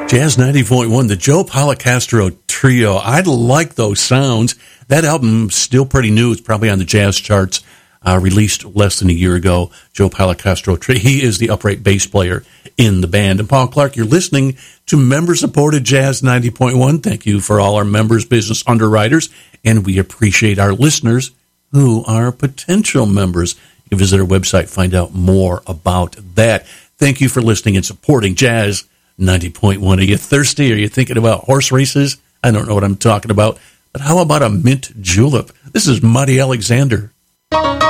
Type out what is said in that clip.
Jazz 90.1, the Joe Policastro Trio. I like those sounds. That album's still pretty new. It's probably on the jazz charts, released less than a year ago. Joe Policastro Trio. He is the upright bass player in the band. And Paul Clark, you're listening to member-supported Jazz 90.1. Thank you for all our members, business underwriters, and we appreciate our listeners who are potential members. You can visit our website, find out more about that. Thank you for listening and supporting Jazz 90.1. Are you thirsty? Are you thinking about horse races? I don't know what I'm talking about. But how about a mint julep? This is Muddy Alexander.